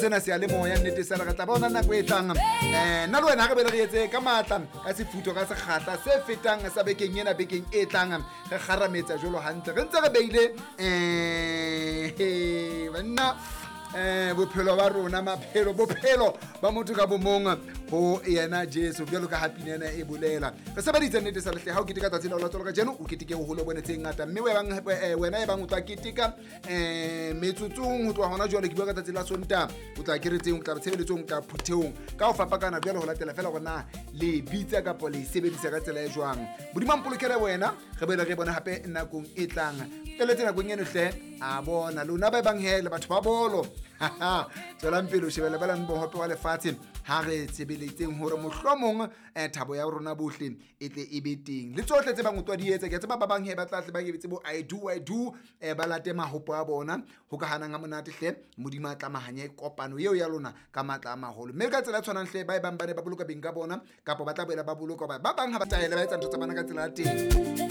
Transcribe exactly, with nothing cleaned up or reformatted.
sena se a le moya nnete sa re tla bona nako e tlang eh nna le wena ga be re etse ka matla ka sefuto ka sekgatla se fetang sa bekeng ena bekeng e tlang re garametsa jolo hantle re ntse re beile eh banna eh bophelo ba rona maphelo bophelo ba motho ka bomong ho yena Jesu bjalo ka hapinena e bolela re sebeditse nnete sa lehle ha o ketika tsatsing la o latsola ka jeno o ketike ho holo bone tse ngata mme we bang wena e bang o tla ketika eh metsotsong ho tloa hona jwale ke bua ka tsatsing la Sontaha o tla keretseng o tla tshebeletsong ka phutheong ka o fapakana bjalo ho latela fela rona le bitsa ka pole sebedisa ka tsela e jwang bodima mpolokele wena re bele re bona hape nakong e tlang peletse nakong eno hle a bona lona ba bang hele batho ba bolo tswela mpelo shebele ba lang bohope wa lefatshe ha re tsebeletseng hore mohlomong eh thabo ya rona bohle e tle e be teng le tsohle tse bang o twadietse ke tseba ba bang he ba tla tle ba ke tsebo I do I do eh ba late mahopo a bona ho ka hanang a monate hle modima tla mahanya kopano eo ya lona ka matla a maholo mme ka tsela tshwanang hle ba e bang ba ne ba boloka beng ka bona kapo ba tla boela ba boloka ba bang ha ba taela ba etsa ntho tsa bana ka tsela ya teng